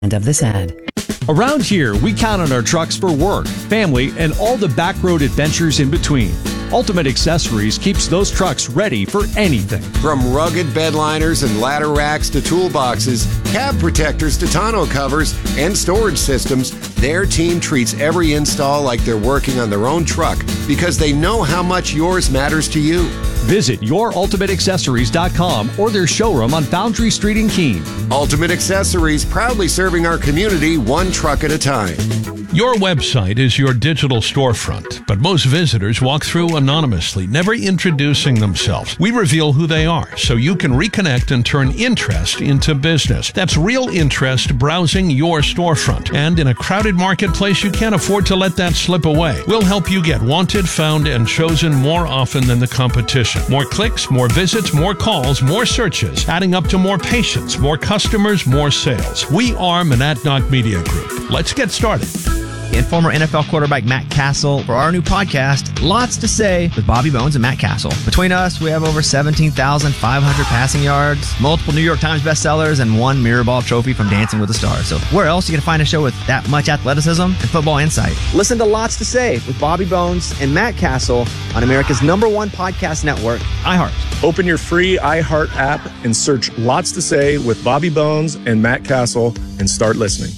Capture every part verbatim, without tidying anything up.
End of this ad. Around here, we count on our trucks for work, family, and all the back road adventures in between. Ultimate Accessories keeps those trucks ready for anything. From rugged bed liners and ladder racks to toolboxes, cab protectors to tonneau covers, and storage systems, their team treats every install like they're working on their own truck because they know how much yours matters to you. Visit your ultimate accessories dot com or their showroom on Foundry Street in Keene. Ultimate Accessories, proudly serving our community one truck at a time. Your website is your digital storefront, but most visitors walk through anonymously, never introducing themselves. We reveal who they are so you can reconnect and turn interest into business. That's real interest browsing your storefront. And in a crowded marketplace, you can't afford to let that slip away. We'll help you get wanted, found, and chosen more often than the competition. More clicks, more visits, more calls, more searches, adding up to more patients, more customers, more sales. We are Monadnock Media Group. Let's get started. And former N F L quarterback Matt Castle for our new podcast, Lots to Say with Bobby Bones and Matt Castle. Between us, we have over seventeen thousand five hundred passing yards, multiple New York Times bestsellers, and one Mirrorball trophy from Dancing with the Stars. So where else are you going to find a show with that much athleticism and football insight? Listen to Lots to Say with Bobby Bones and Matt Castle on America's number one podcast network, iHeart. Open your free iHeart app and search Lots to Say with Bobby Bones and Matt Castle and start listening.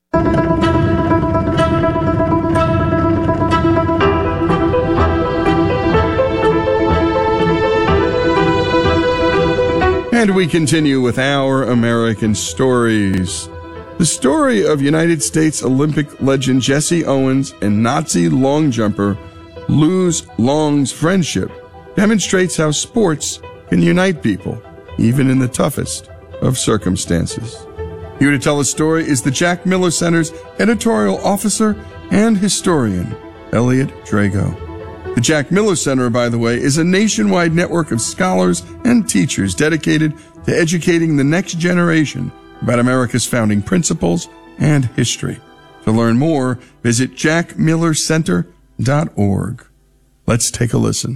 And we continue with our American stories. The story of United States Olympic legend Jesse Owens and Nazi long jumper Luz Long's friendship demonstrates how sports can unite people, even in the toughest of circumstances. Here to tell the story is the Jack Miller Center's editorial officer and historian, Elliot Drago. The Jack Miller Center, by the way, is a nationwide network of scholars and teachers dedicated to educating the next generation about America's founding principles and history. To learn more, visit jack miller center dot org. Let's take a listen.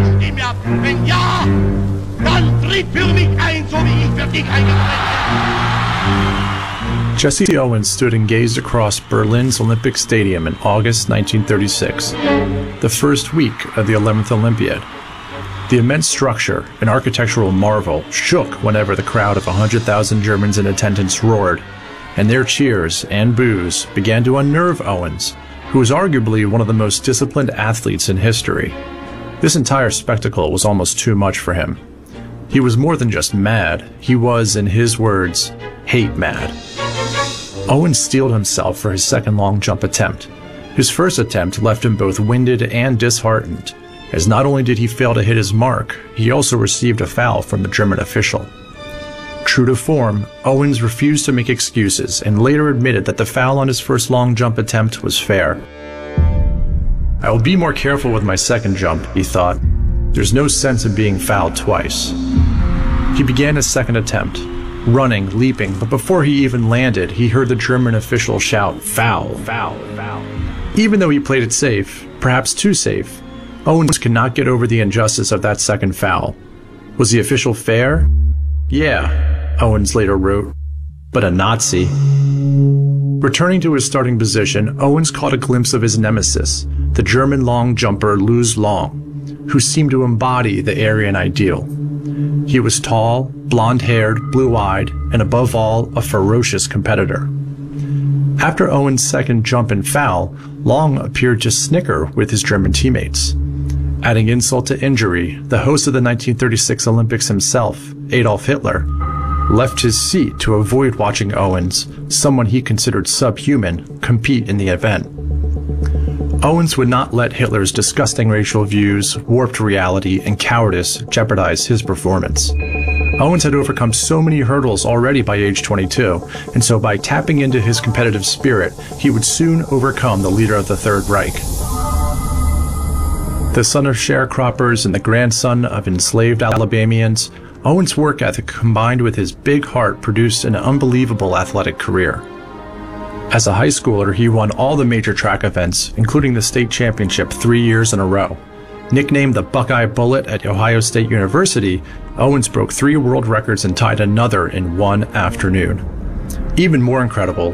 Jesse Owens stood and gazed across Berlin's Olympic Stadium in August nineteen thirty-six, the first week of the eleventh Olympiad. The immense structure, an architectural marvel, shook whenever the crowd of one hundred thousand Germans in attendance roared, and their cheers and boos began to unnerve Owens, who was arguably one of the most disciplined athletes in history. This entire spectacle was almost too much for him. He was more than just mad. He was, in his words, hate mad. Owens steeled himself for his second long jump attempt. His first attempt left him both winded and disheartened, as not only did he fail to hit his mark, he also received a foul from a German official. True to form, Owens refused to make excuses and later admitted that the foul on his first long jump attempt was fair. I will be more careful with my second jump, he thought. There's no sense in being fouled twice. He began his second attempt, running, leaping, but before he even landed, he heard the German official shout, "Foul, foul, foul." Even though he played it safe, perhaps too safe, Owens could not get over the injustice of that second foul. Was the official fair? Yeah, Owens later wrote, but a Nazi. Returning to his starting position, Owens caught a glimpse of his nemesis, the German long jumper Luz Long, who seemed to embody the Aryan ideal. He was tall, blonde-haired, blue-eyed, and above all, a ferocious competitor. After Owens' second jump and foul, Long appeared to snicker with his German teammates. Adding insult to injury, the host of the nineteen thirty-six Olympics himself, Adolf Hitler, left his seat to avoid watching Owens, someone he considered subhuman, compete in the event. Owens would not let Hitler's disgusting racial views, warped reality, and cowardice jeopardize his performance. Owens had overcome so many hurdles already by age twenty-two, and so by tapping into his competitive spirit, he would soon overcome the leader of the Third Reich. The son of sharecroppers and the grandson of enslaved Alabamians, Owens' work ethic combined with his big heart produced an unbelievable athletic career. As a high schooler, he won all the major track events, including the state championship three years in a row. Nicknamed the Buckeye Bullet at Ohio State University, Owens broke three world records and tied another in one afternoon. Even more incredible,